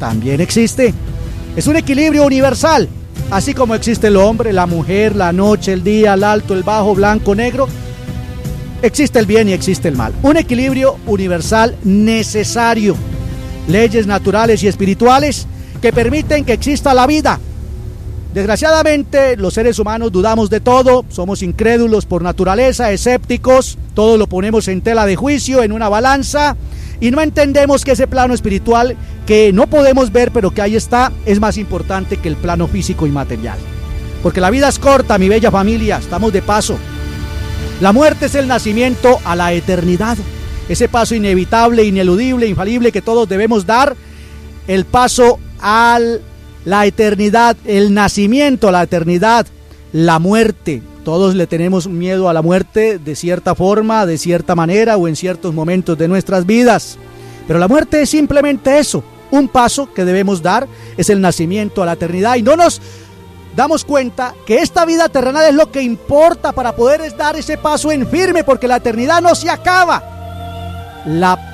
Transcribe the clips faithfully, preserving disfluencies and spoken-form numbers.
también existe. Es un equilibrio universal, así como existe el hombre, la mujer, la noche, el día, el alto, el bajo, blanco, negro. Existe el bien y existe el mal. Un equilibrio universal necesario. Leyes naturales y espirituales que permiten que exista la vida. Desgraciadamente, los seres humanos dudamos de todo, somos incrédulos por naturaleza, escépticos, todo lo ponemos en tela de juicio, en una balanza, y no entendemos que ese plano espiritual que no podemos ver, pero que ahí está, es más importante que el plano físico y material. Porque la vida es corta, mi bella familia, estamos de paso. La muerte es el nacimiento a la eternidad, ese paso inevitable, ineludible, infalible que todos debemos dar, el paso a la eternidad, el nacimiento a la eternidad, la muerte. Todos le tenemos miedo a la muerte de cierta forma, de cierta manera o en ciertos momentos de nuestras vidas. Pero la muerte es simplemente eso, un paso que debemos dar, es el nacimiento a la eternidad, y no nos damos cuenta que esta vida terrenal es lo que importa para poder dar ese paso en firme, porque la eternidad no se acaba.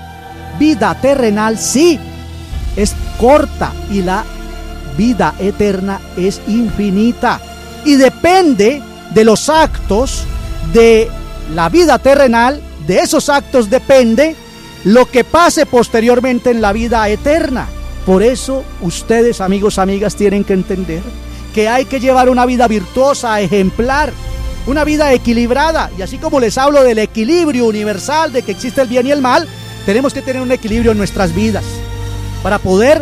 La vida terrenal sí es corta y la vida eterna es infinita, y depende de los actos de la vida terrenal. De esos actos depende lo que pase posteriormente en la vida eterna. Por eso ustedes, amigos, amigas, tienen que entender que hay que llevar una vida virtuosa, ejemplar, una vida equilibrada. Y así como les hablo del equilibrio universal, de que existe el bien y el mal, tenemos que tener un equilibrio en nuestras vidas para poder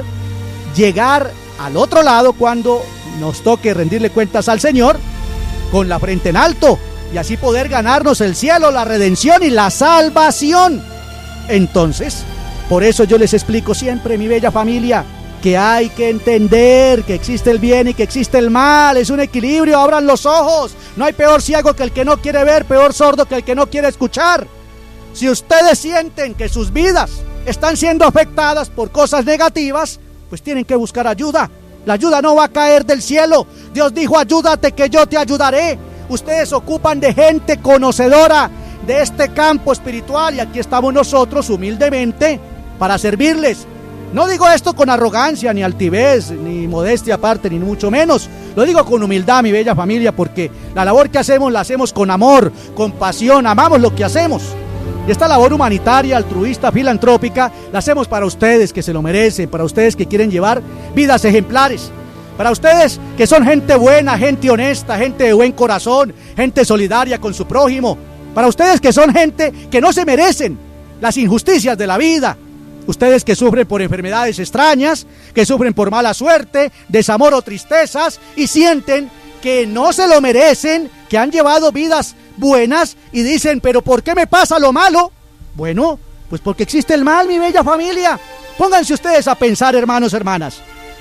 llegar al otro lado cuando nos toque rendirle cuentas al Señor con la frente en alto, y así poder ganarnos el cielo, la redención y la salvación. Entonces, por eso yo les explico siempre, mi bella familia, que hay que entender que existe el bien y que existe el mal. Es un equilibrio, abran los ojos. No hay peor ciego que el que no quiere ver, peor sordo que el que no quiere escuchar. Si ustedes sienten que sus vidas están siendo afectadas por cosas negativas, pues tienen que buscar ayuda. La ayuda no va a caer del cielo. Dios dijo: ayúdate que yo te ayudaré. Ustedes ocupan de gente conocedora de este campo espiritual, y aquí estamos nosotros humildemente para servirles. No digo esto con arrogancia, ni altivez, ni modestia aparte, ni mucho menos. Lo digo con humildad, mi bella familia, porque la labor que hacemos la hacemos con amor, con pasión, amamos lo que hacemos. Y esta labor humanitaria, altruista, filantrópica, la hacemos para ustedes que se lo merecen, para ustedes que quieren llevar vidas ejemplares, para ustedes que son gente buena, gente honesta, gente de buen corazón, gente solidaria con su prójimo, para ustedes que son gente que no se merecen las injusticias de la vida, ustedes que sufren por enfermedades extrañas, que sufren por mala suerte, desamor o tristezas, y sienten que no se lo merecen, que han llevado vidas buenas y dicen: pero ¿por qué me pasa lo malo? Bueno, pues porque existe el mal, mi bella familia. Pónganse ustedes a pensar, hermanos, hermanas.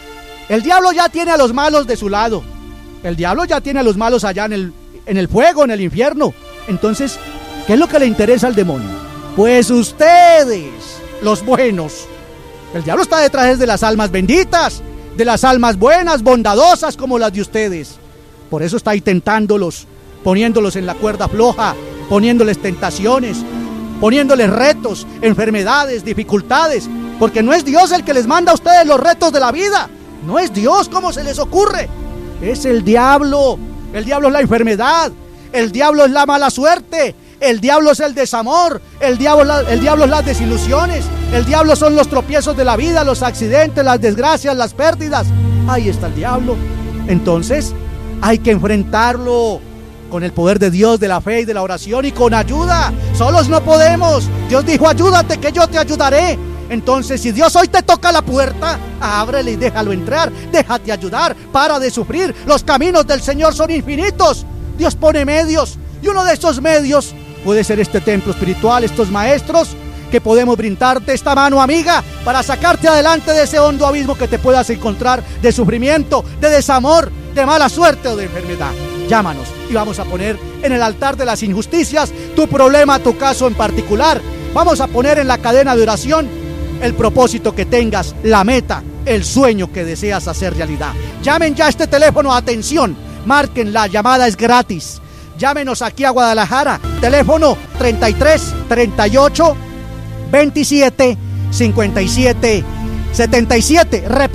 El diablo ya tiene a los malos de su lado. El diablo ya tiene a los malos allá en el, en el fuego, en el infierno. Entonces, ¿qué es lo que le interesa al demonio? Pues ustedes, los buenos. El diablo está detrás de las almas benditas, de las almas buenas, bondadosas como las de ustedes. Por eso está ahí tentándolos, poniéndolos en la cuerda floja, poniéndoles tentaciones, poniéndoles retos, enfermedades, dificultades, porque no es Dios el que les manda a ustedes los retos de la vida. No es Dios, ¿cómo se les ocurre? Es el diablo. El diablo es la enfermedad, el diablo es la mala suerte, el diablo es el desamor, el diablo, el diablo es las desilusiones, el diablo son los tropiezos de la vida, los accidentes, las desgracias, las pérdidas. Ahí está el diablo. Entonces, hay que enfrentarlo con el poder de Dios, de la fe y de la oración, y con ayuda. Solos no podemos. Dios dijo: ayúdate que yo te ayudaré. Entonces, si Dios hoy te toca la puerta, ábrele y déjalo entrar, déjate ayudar, para de sufrir. Los caminos del Señor son infinitos. Dios pone medios, y uno de esos medios puede ser este templo espiritual, estos maestros que podemos brindarte esta mano amiga para sacarte adelante de ese hondo abismo que te puedas encontrar, de sufrimiento, de desamor, de mala suerte o de enfermedad. Llámanos y vamos a poner en el altar de las injusticias tu problema, tu caso en particular. Vamos a poner en la cadena de oración el propósito que tengas, la meta, el sueño que deseas hacer realidad. Llamen ya a este teléfono, atención, marquen, la llamada es gratis. Llámenos aquí a Guadalajara, teléfono treinta y tres, treinta y ocho, veintisiete, cincuenta y siete, setenta y siete. Repito.